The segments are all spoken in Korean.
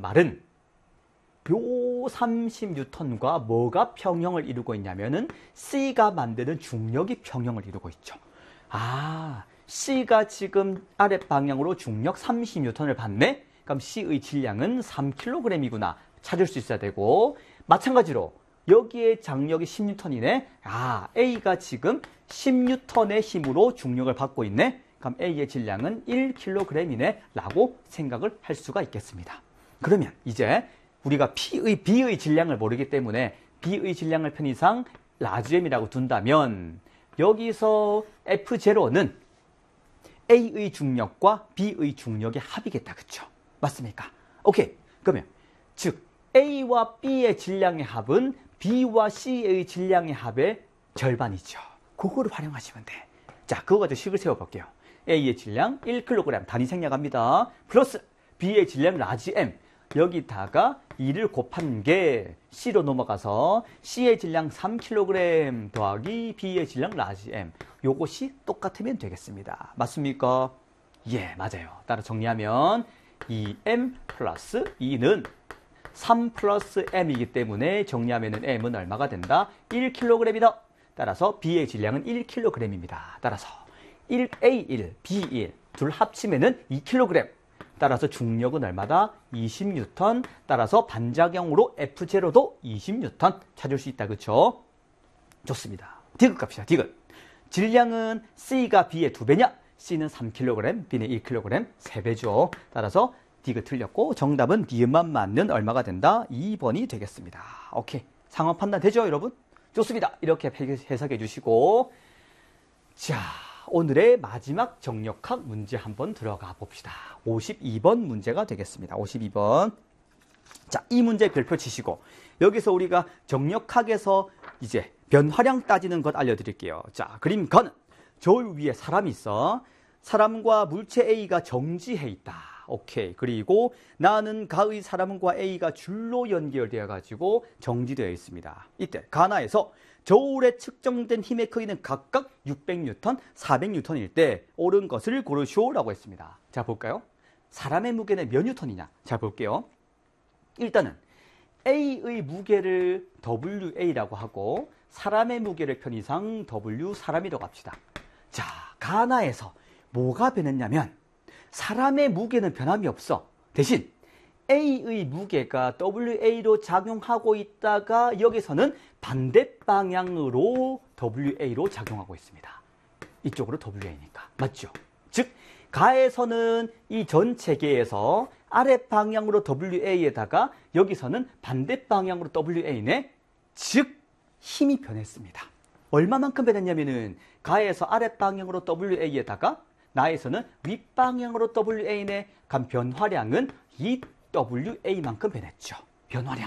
말은 요 30N과 뭐가 평형을 이루고 있냐면은 C가 만드는 중력이 평형을 이루고 있죠. 아, C가 지금 아랫방향으로 중력 30N을 받네? 그럼 C의 질량은 3kg이구나 찾을 수 있어야 되고, 마찬가지로 여기에 장력이 10N이네. 아, A가 지금 10N의 힘으로 중력을 받고 있네. 그럼 A의 질량은 1kg이네 라고 생각을 할 수가 있겠습니다. 그러면 이제 우리가 B의 질량을 모르기 때문에 B의 질량을 편의상 라지엠이라고 둔다면 여기서 F0는 A의 중력과 B의 중력의 합이겠다. 그쵸? 맞습니까? 오케이. 그러면 즉 A와 B의 질량의 합은 B와 C의 질량의 합의 절반이죠. 그거를 활용하시면 돼. 자, 그거 가지고 식을 세워볼게요. A의 질량 1kg 단위 생략합니다. 플러스 B의 질량 라지 M. 여기다가 2를 곱한 게 C로 넘어가서 C의 질량 3kg 더하기 B의 질량 라지 M. 요것이 똑같으면 되겠습니다. 맞습니까? 예, 맞아요. 따라 정리하면 2M 플러스 2는 3 플러스 M이기 때문에 정리하면 M은 얼마가 된다? 1kg이다. 따라서 B의 질량은 1kg입니다. 따라서 A1, B1 둘 합치면은 2kg. 따라서 중력은 얼마다? 20N. 따라서 반작용으로 F0도 20N 찾을 수 있다. 그쵸? 좋습니다. 디귿 갑시다. 디귿. 질량은 C가 B의 2배냐? C는 3kg, B는 1kg, 3배죠. 따라서 디귿 틀렸고 정답은 니은만 맞는 얼마가 된다? 2번이 되겠습니다. 오케이. 상황 판단 되죠, 여러분? 좋습니다. 이렇게 해석해 주시고, 자, 오늘의 마지막 정력학 문제 한번 들어가 봅시다. 52번 문제가 되겠습니다. 52번. 자, 이 문제 별표 치시고 여기서 우리가 정력학에서 이제 변화량 따지는 것 알려드릴게요. 자, 그림 건 저울 위에 사람이 있어. 사람과 물체 A가 정지해 있다. 오케이. 그리고 나는 가의 사람과 A가 줄로 연결되어 가지고 정지되어 있습니다. 이때 가나에서 저울에 측정된 힘의 크기는 각각 600N, 400N일 때 옳은 것을 고르시오라고 했습니다. 자, 볼까요? 사람의 무게는 몇 뉴턴이냐? 자, 볼게요. 일단은 A의 무게를 WA라고 하고 사람의 무게를 편의상 W 사람이라고 합시다. 자, 가나에서 뭐가 변했냐면 사람의 무게는 변함이 없어. 대신 A의 무게가 WA로 작용하고 있다가 여기서는 반대 방향으로 WA로 작용하고 있습니다. 이쪽으로 WA니까. 맞죠? 즉, 가에서는 이 전체 계에서 아래 방향으로 WA에다가 여기서는 반대 방향으로 WA네. 즉, 힘이 변했습니다. 얼마만큼 변했냐면은 가에서 아래 방향으로 WA에다가 나에서는 윗방향으로 WA네. 간 변화량은 이 WA만큼 변했죠. 변화량.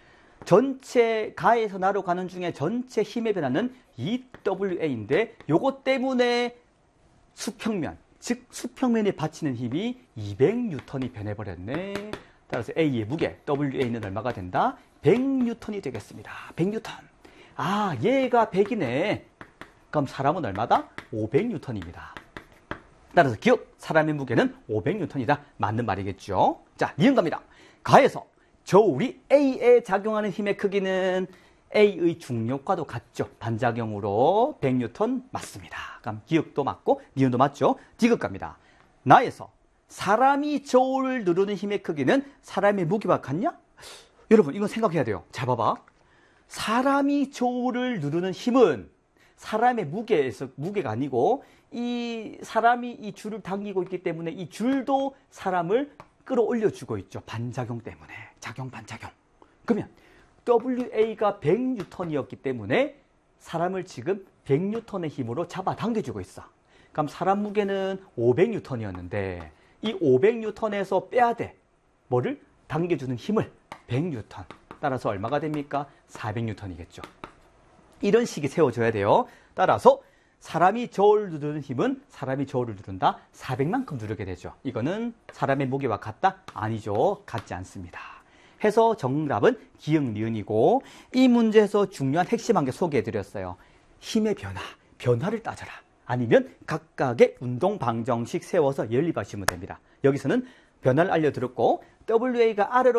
전체 가에서 나로 가는 중에 전체 힘의 변화는 EWA인데 요것 때문에 수평면, 즉 수평면에 받치는 힘이 200N이 변해버렸네. 따라서 A의 무게, WA는 얼마가 된다? 100N이 되겠습니다. 100N. 아, 얘가 100이네. 그럼 사람은 얼마다? 500N입니다. 따라서 기억, 사람의 무게는 500N이다. 맞는 말이겠죠. 자, 니은 갑니다. 가에서 저울이 A에 작용하는 힘의 크기는 A의 중력과도 같죠. 반작용으로 100N 맞습니다. 그럼 기억도 맞고 니은도 맞죠. 디귿 갑니다. 나에서 사람이 저울을 누르는 힘의 크기는 사람의 무게와 같냐? 여러분, 이건 생각해야 돼요. 잘 봐봐. 사람이 저울을 누르는 힘은 사람의 무게가 아니고 이 사람이 이 줄을 당기고 있기 때문에 이 줄도 사람을 끌어올려주고 있죠. 반작용 때문에. 작용, 반작용. 그러면 WA가 100N이었기 때문에 사람을 지금 100N의 힘으로 잡아당겨주고 있어. 그럼 사람 무게는 500N이었는데 이 500N에서 빼야 돼. 뭐를? 당겨주는 힘을 100N. 따라서 얼마가 됩니까? 400N이겠죠. 이런 식이 세워져야 돼요. 따라서 사람이 저울을 누르는 힘은 사람이 저울을 누른다. 400만큼 누르게 되죠. 이거는 사람의 무게와 같다? 아니죠. 같지 않습니다. 해서 정답은 기역, 니은이고 이 문제에서 중요한 핵심한 게 소개해드렸어요. 힘의 변화를 따져라. 아니면 각각의 운동 방정식 세워서 연립하시면 됩니다. 여기서는 변화를 알려드렸고 WA가 아래로